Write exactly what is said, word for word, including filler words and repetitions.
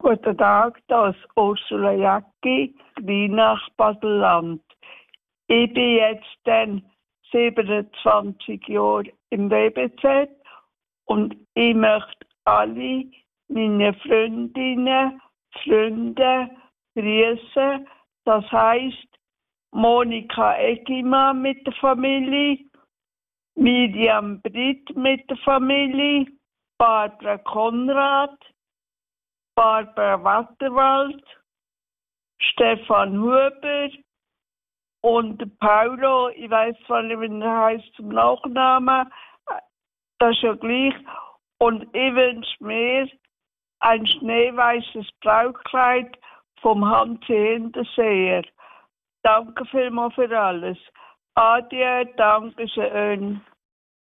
Guten Tag, das ist Ursula Jacki, nach Baselland. Ich bin jetzt dann siebenundzwanzig Jahre im W B Z und ich möchte alle meine Freundinnen, Freunde grüßen. Das heisst Monika Eggimann mit der Familie, Miriam Britt mit der Familie, Barbara Konrad, Barbara Watterwald, Stefan Huber und Paulo, ich weiß zwar nicht, wie er heißt zum Nachnamen, das ist ja gleich. Und ich wünsche mir ein schneeweißes Brautkleid vom Hansi Hinterseher. Danke vielmals für alles. Adieu, danke schön.